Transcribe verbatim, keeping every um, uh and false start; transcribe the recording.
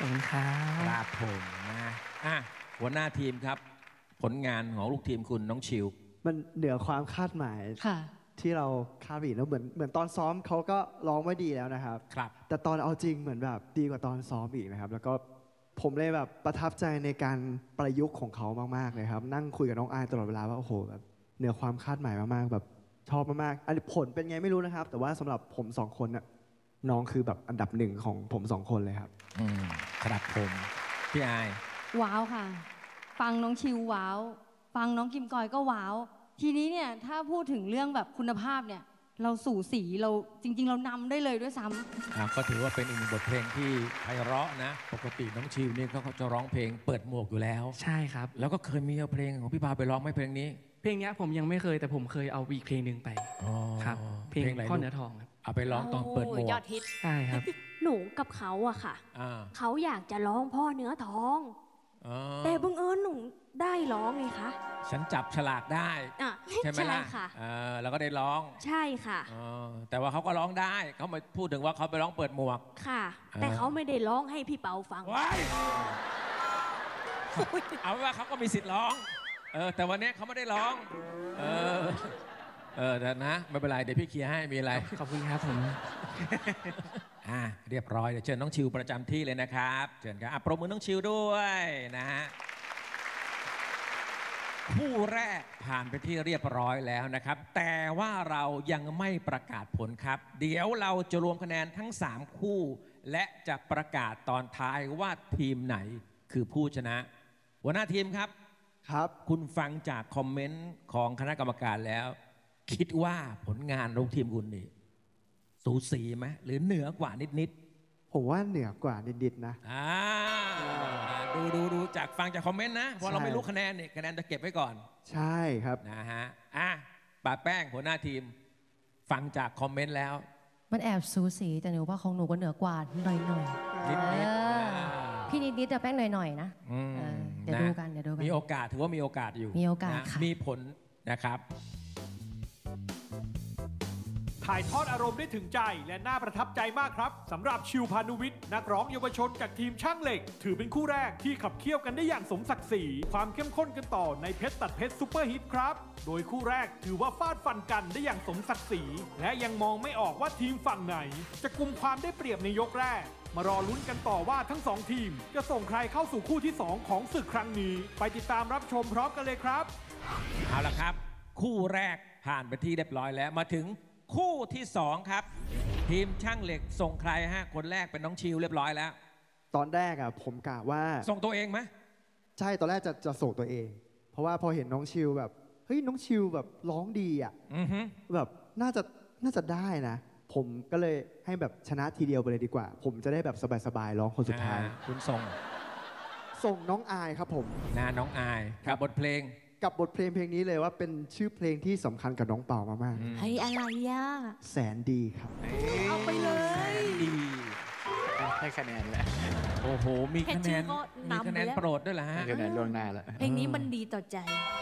ขอบคุณครับครับผมนะอ่ะหัวหน้าทีมครับผลงานของลูกทีมคุณน้องชิวมันเหนือความคาดหมายที่เราคาดหวังแล้วเหมือนเหมือนตอนซ้อมเขาก็ร้องไว้ดีแล้วนะครับครับแต่ตอนเอาจริงเหมือนแบบดีกว่าตอนซ้อมอีกนะครับแล้วก็ผมเลยแบบประทับใจในการประยุกต์ของเขามากๆเลยครับนั่งคุยกับน้องอายตลอดเวลาว่าโอ้โหแบบเหนือความคาดหมายมากๆแบบชอบมากๆอันนี้ผลเป็นไงไม่รู้นะครับแต่ว่าสำหรับผมสองคนน่ะน้องคือแบบอันดับหนึ่งของผมสองคนเลยครับอืมครับผมพี่อายว้าวค่ะฟังน้องชิวว้าวฟังน้องกิมกอยก็ว้าวทีนี้เนี่ยถ้าพูดถึงเรื่องแบบคุณภาพเนี่ยเราสู่สีเราจริงๆเรานำได้เลยด้วยซ้ำก็ถือว่าเป็นอีกหนึ่งบทเพลงที่ไพเราะนะปกติน้องชิวนี่เขาจะร้องเพลงเปิดหมวกอยู่แล้วใช่ครับแล้วก็เคยมีเอาเพลงของพี่พาไปร้องไหมเพลงนี้เพลงนี้ผมยังไม่เคยแต่ผมเคยเอาอีกเพลงหนึ่งไปครับเพลงพ่อเนื้อทองครับเอาไปร้องตอนเปิดหมวกยอดฮิตใช่ครับหนูกับเขาอะค่ะเขาอยากจะร้องพ่อเนื้อทองแต่บังเอิญหนูได้ร้องไงคะฉันจับฉลากได้ใช่ไหมล่ะแล้วก็ได้ร้องใช่ค่ะแต่ว่าเขาก็ร้องได้เขามาพูดถึงว่าเขาไปร้องเปิดหมวกค่ะแต่เขาไม่ได้ร้องให้พี่เปาฟังเอาว่าเขาก็มีสิทธิ์ร้องเออแต่วันนี้เขาไม่ได้ร้องเออเออแต่นะไม่เป็นไรเดี๋ยวพี่เคลียร์ให้มีอะไรขอบคุณครับผมอ่าเรียบร้อยเดี๋ยวเชิญน้องชิวประจำที่เลยนะครับเชิญครับอ่ะปรบมือน้องชิวด้วยนะฮะคู่แรกผ่านไปที่เรียบร้อยแล้วนะครับแต่ว่าเรายังไม่ประกาศผลครับเดี๋ยวเราจะรวมคะแนนทั้งสามคู่และจะประกาศตอนท้ายว่าทีมไหนคือผู้ชนะหัวหน้าทีมครับครับคุณฟังจากคอมเมนต์ของคณะกรรมการแล้วคิดว่าผลงานลูกทีมคุณนี่สูสีไหมหรือเหนือกว่านิดๆผมว่าเหนือกว่านิดๆนะอ่าดูดูดูจากฟังจากคอมเมนต์นะเพราะเราไม่รู้คะแนนนี่คะแนนจะเก็บไว้ก่อนใช่ครับนะฮะอ่ะป้าแป้งหัวหน้าทีมฟังจากคอมเมนต์แล้วมันแอบสูสีแต่หนูว่าของหนูก็เหนือกว่าหน่อยหน่อยนิดนิดพี่นิดนิดแต่แป้งหน่อยหน่อยนะเดี๋ยวดูกันเดี๋ยวดูกันมีโอกาสถือว่ามีโอกาสอยู่มีโอกาสค่ะมีผลนะครับถ่ายทอดอารมณ์ได้ถึงใจและน่าประทับใจมากครับสำหรับชิวพานุวิทย์นักร้องเยาวชนจากทีมช่างเหล็กถือเป็นคู่แรกที่ขับเคี่ยวกันได้อย่างสมศักดิ์ศรีความเข้มข้นกันต่อในเพชรตัดเพชรซุปเปอร์ฮิตครับโดยคู่แรกถือว่าฟาดฟันกันได้อย่างสมศักดิ์ศรีและยังมองไม่ออกว่าทีมฝั่งไหนจะกุมความได้เปรียบในยกแรกมารอลุ้นกันต่อว่าทั้งสองทีมจะส่งใครเข้าสู่คู่ที่สองของศึกครั้งนี้ไปติดตามรับชมพร้อมกันเลยครับเอาละครับคู่แรกผ่านไปที่เรียบร้อยแล้วมาถึงคู่ที่สองครับทีมช่างเหล็กส่งใครฮะคนแรกเป็นน้องชิวเรียบร้อยแล้วตอนแรกอ่ะผมกะว่าส่งตัวเองไหมใช่ตอนแรกจะจะส่งตัวเองเพราะว่าพอเห็นน้องชิวแบบเฮ้ยน้องชิวแบบร้องดีอ่ะแบบน่าจะน่าจะได้นะผมก็เลยให้แบบชนะทีเดียวไปเลยดีกว่าผมจะได้แบบสบายๆร้องคนสุดท้ายคุณส่งส่งน้องอายครับผมนะน้องอายกับบทเพลงกับบทเพลงเพลงนี้เลยว่าเป็นชื่อเพลงที่สำคัญกับน้องเป่ามากๆเฮ้ยอะไรอ่ะแสนดีครับเอาไปเลยดีให้คะแนนแหละโอ้โหมีคะแนนมีคะแนนโปรดด้วยเหรอฮะคะแนนล่วงหน้าแล้วเพลงนี้มันดีต่อใจ